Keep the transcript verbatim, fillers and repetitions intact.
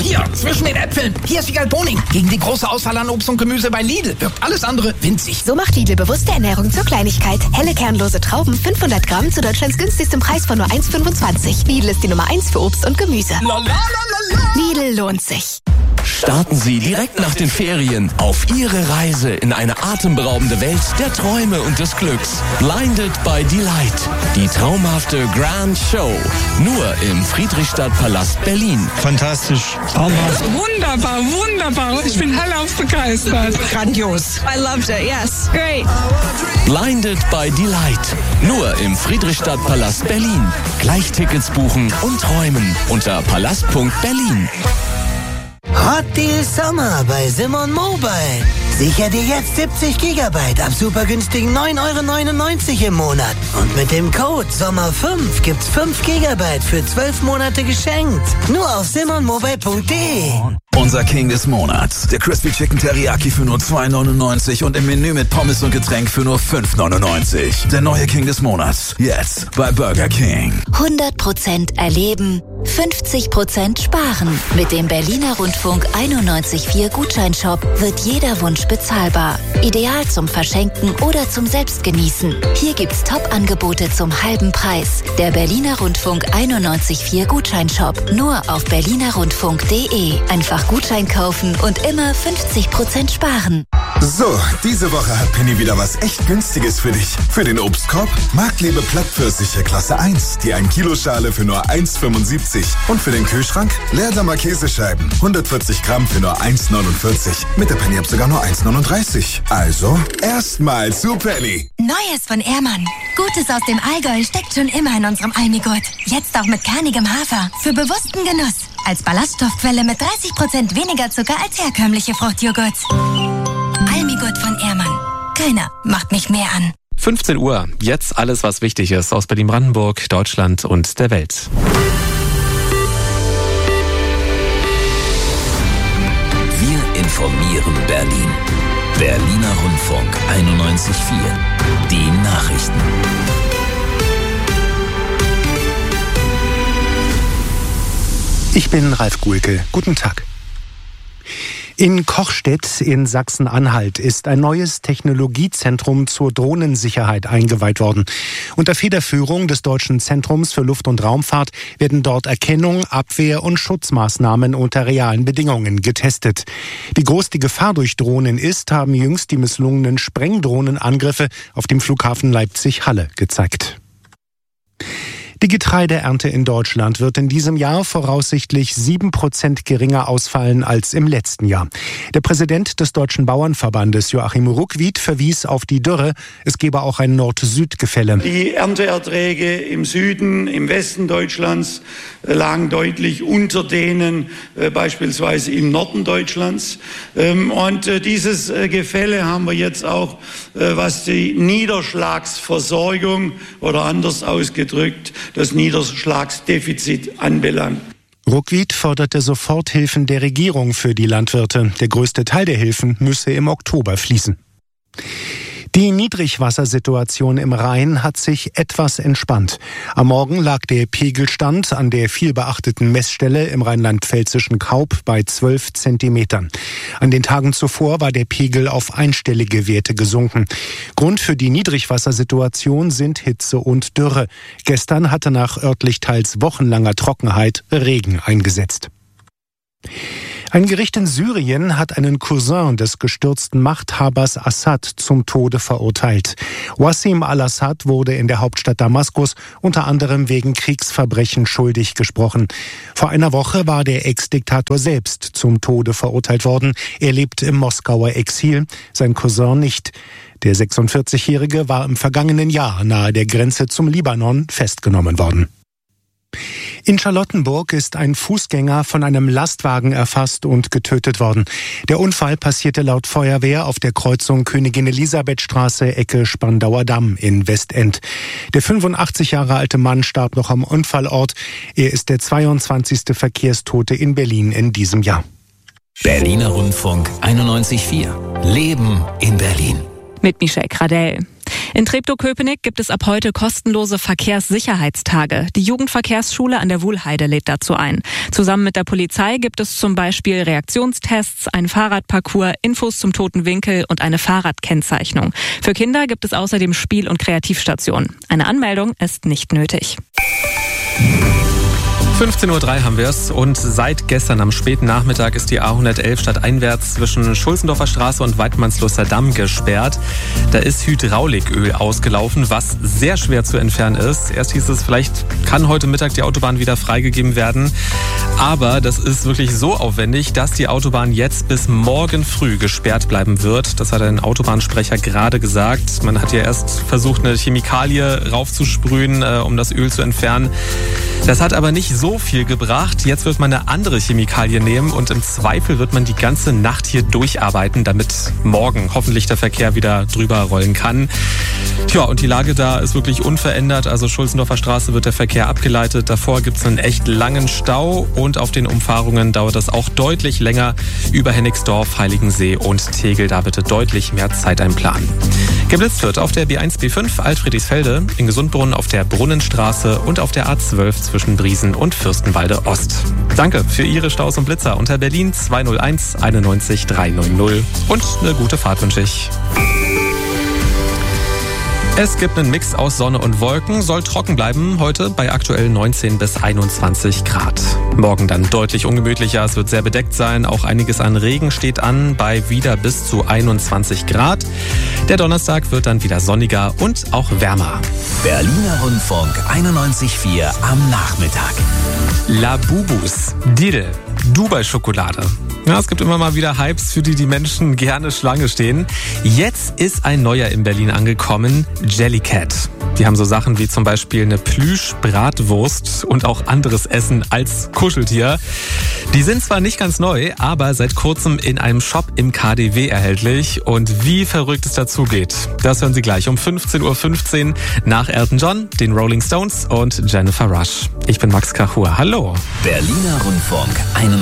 hier, zwischen den Äpfeln. Hier ist Wiegald Boning. Gegen die große Auswahl an Obst und Gemüse bei Lidl wirkt alles andere winzig. So macht Lidl bewusste Ernährung zur Kleinigkeit. Helle kernlose Trauben, fünfhundert Gramm zu Deutschlands günstigstem Preis von nur eins Komma fünfundzwanzig. Lidl ist die Nummer eins für Obst und Gemüse. La, la, la, la, la. Lidl lohnt sich. Starten Sie direkt nach den Ferien auf Ihre Reise in eine atemberaubende Welt der Träume und des Glücks. Blinded by Delight. Die traumhafte Grand Show. Nur im Friedrichstadtpalast Berlin. Fantastisch. Traumhaft. Wunderbar, wunderbar. Ich bin hellauf begeistert. Grandios. I loved it, yes. Great. Blinded by Delight. Nur im Friedrichstadtpalast Berlin. Gleich Tickets buchen und träumen unter palast punkt berlin. Hot Deal Sommer bei Simon Mobile. Sicher dir jetzt siebzig Gigabyte ab super günstigen neun Euro neunundneunzig im Monat. Und mit dem Code Sommer fünf gibt's fünf Gigabyte für zwölf Monate geschenkt. Nur auf simon mobile punkt de. Unser King des Monats. Der Crispy Chicken Teriyaki für nur zwei neunundneunzig und im Menü mit Pommes und Getränk für nur fünf neunundneunzig. Der neue King des Monats. Jetzt bei Burger King. hundert Prozent erleben, fünfzig Prozent sparen. Mit dem Berliner Rundfunk einundneunzig Komma vier Gutscheinshop wird jeder Wunsch bezahlbar. Ideal zum Verschenken oder zum Selbstgenießen. Hier gibt's Top-Angebote zum halben Preis. Der Berliner Rundfunk einundneunzig Komma vier Gutscheinshop. Nur auf berliner rundfunk punkt de. Einfach Gutschein kaufen und immer fünfzig Prozent sparen. So, diese Woche hat Penny wieder was echt Günstiges für dich. Für den Obstkorb Marktliebe Plattpfirsiche Klasse eins, die ein Kilo Schale für nur eins fünfundsiebzig. Und für den Kühlschrank Leersamer Käsescheiben, hundertvierzig Gramm für nur eins neunundvierzig. Mit der Penny-App sogar nur eins neununddreißig. Also, erstmal zu Penny. Neues von Ehrmann. Gutes aus dem Allgäu steckt schon immer in unserem Almigurt. Jetzt auch mit kernigem Hafer. Für bewussten Genuss. Als Ballaststoffquelle mit dreißig Prozent weniger Zucker als herkömmliche Fruchtjoghurts. Almigurt von Ehrmann. Keiner macht mich mehr an. fünfzehn Uhr. Jetzt alles, was wichtig ist aus Berlin-Brandenburg, Deutschland und der Welt. Wir informieren Berlin. Berliner Rundfunk einundneunzig Komma vier. Die Nachrichten. Ich bin Ralf Guhlke. Guten Tag. In Kochstedt in Sachsen-Anhalt ist ein neues Technologiezentrum zur Drohnensicherheit eingeweiht worden. Unter Federführung des Deutschen Zentrums für Luft- und Raumfahrt werden dort Erkennung, Abwehr und Schutzmaßnahmen unter realen Bedingungen getestet. Wie groß die Gefahr durch Drohnen ist, haben jüngst die misslungenen Sprengdrohnenangriffe auf dem Flughafen Leipzig-Halle gezeigt. Die Getreideernte in Deutschland wird in diesem Jahr voraussichtlich sieben Prozent geringer ausfallen als im letzten Jahr. Der Präsident des Deutschen Bauernverbandes, Joachim Ruckwied, verwies auf die Dürre. Es gebe auch ein Nord-Süd-Gefälle. Die Ernteerträge im Süden, im Westen Deutschlands lagen deutlich unter denen äh, beispielsweise im Norden Deutschlands. Ähm, und äh, dieses äh, Gefälle haben wir jetzt auch, äh, was die Niederschlagsversorgung oder anders ausgedrückt, das Niederschlagsdefizit anbelangt. Ruckwied forderte Soforthilfen der Regierung für die Landwirte. Der größte Teil der Hilfen müsse im Oktober fließen. Die Niedrigwassersituation im Rhein hat sich etwas entspannt. Am Morgen lag der Pegelstand an der vielbeachteten Messstelle im rheinland-pfälzischen Kaub bei zwölf Zentimetern. An den Tagen zuvor war der Pegel auf einstellige Werte gesunken. Grund für die Niedrigwassersituation sind Hitze und Dürre. Gestern hatte nach örtlich teils wochenlanger Trockenheit Regen eingesetzt. Ein Gericht in Syrien hat einen Cousin des gestürzten Machthabers Assad zum Tode verurteilt. Wassim al-Assad wurde in der Hauptstadt Damaskus unter anderem wegen Kriegsverbrechen schuldig gesprochen. Vor einer Woche war der Ex-Diktator selbst zum Tode verurteilt worden. Er lebt im Moskauer Exil, sein Cousin nicht. Der sechsundvierzigjährige war im vergangenen Jahr nahe der Grenze zum Libanon festgenommen worden. In Charlottenburg ist ein Fußgänger von einem Lastwagen erfasst und getötet worden. Der Unfall passierte laut Feuerwehr auf der Kreuzung Königin-Elisabeth-Straße, Ecke Spandauer Damm in Westend. Der fünfundachtzig Jahre alte Mann starb noch am Unfallort. Er ist der zweiundzwanzigste Verkehrstote in Berlin in diesem Jahr. Berliner Rundfunk einundneunzig Komma vier. Leben in Berlin. Mit Michelle Gradell. In Treptow-Köpenick gibt es ab heute kostenlose Verkehrssicherheitstage. Die Jugendverkehrsschule an der Wuhlheide lädt dazu ein. Zusammen mit der Polizei gibt es zum Beispiel Reaktionstests, einen Fahrradparcours, Infos zum toten Winkel und eine Fahrradkennzeichnung. Für Kinder gibt es außerdem Spiel- und Kreativstationen. Eine Anmeldung ist nicht nötig. fünfzehn Uhr drei haben wir es und seit gestern am späten Nachmittag ist die A hundertelf stadteinwärts zwischen Schulzendorfer Straße und Weidmannsluster Damm gesperrt. Da ist Hydrauliköl ausgelaufen, was sehr schwer zu entfernen ist. Erst hieß es, vielleicht kann heute Mittag die Autobahn wieder freigegeben werden. Aber das ist wirklich so aufwendig, dass die Autobahn jetzt bis morgen früh gesperrt bleiben wird. Das hat ein Autobahnsprecher gerade gesagt. Man hat ja erst versucht, eine Chemikalie raufzusprühen, äh, um das Öl zu entfernen. Das hat aber nicht so viel gebracht. Jetzt wird man eine andere Chemikalie nehmen und im Zweifel wird man die ganze Nacht hier durcharbeiten, damit morgen hoffentlich der Verkehr wieder drüber rollen kann. Tja, und die Lage da ist wirklich unverändert. Also Schulzendorfer Straße wird der Verkehr abgeleitet. Davor gibt es einen echt langen Stau und auf den Umfahrungen dauert es auch deutlich länger. Über Hennigsdorf, Heiligensee und Tegel, da bitte deutlich mehr Zeit einplanen. Geblitzt wird auf der B eins B fünf Alt-Friedrichsfelde, in Gesundbrunnen auf der Brunnenstraße und auf der A zwölf zwischen Briesen und Fürstenwalde Ost. Danke für Ihre Staus und Blitzer unter Berlin zwei null eins einundneunzig dreihundert und eine gute Fahrt wünsche ich. Es gibt einen Mix aus Sonne und Wolken, soll trocken bleiben heute bei aktuell neunzehn bis einundzwanzig Grad. Morgen dann deutlich ungemütlicher, es wird sehr bedeckt sein, auch einiges an Regen steht an bei wieder bis zu einundzwanzig Grad. Der Donnerstag wird dann wieder sonniger und auch wärmer. Berliner Rundfunk einundneunzig Komma vier am Nachmittag. Labubus, Dill, Dubai-Schokolade. Ja, es gibt immer mal wieder Hypes, für die die Menschen gerne Schlange stehen. Jetzt ist ein neuer in Berlin angekommen, Jellycat. Die haben so Sachen wie zum Beispiel eine Plüsch-Bratwurst und auch anderes Essen als Kuscheltier. Die sind zwar nicht ganz neu, aber seit kurzem in einem Shop im K D W erhältlich. Und wie verrückt es dazu geht, das hören Sie gleich um fünfzehn Uhr fünfzehn nach Elton John, den Rolling Stones und Jennifer Rush. Ich bin Max Kachur. Hallo. Berliner Rundfunk einundneunzig